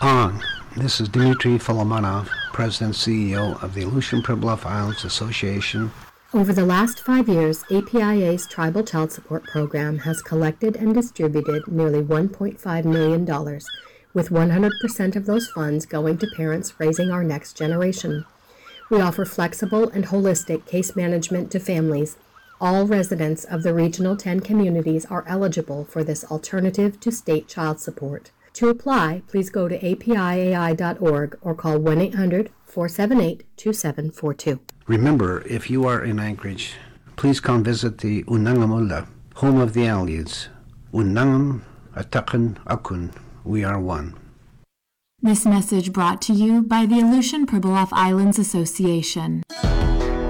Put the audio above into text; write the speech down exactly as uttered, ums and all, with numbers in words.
On. This is Dmitry Filomonov, President and C E O of the Aleutian Pribilof Islands Association. Over the last five years, A P I A's Tribal Child Support Program has collected and distributed nearly one point five million dollars, with one hundred percent of those funds going to parents raising our next generation. We offer flexible and holistic case management to families. All residents of the Regional ten communities are eligible for this alternative to state child support. To apply, please go to A P I A I dot org or call one eight hundred, four seven eight, two seven four two. Remember, if you are in Anchorage, please come visit the Unangamula, home of the Aleutians. Unangam, Atakan, Akun, we are one. This message brought to you by the Aleutian Pribilof Islands Association.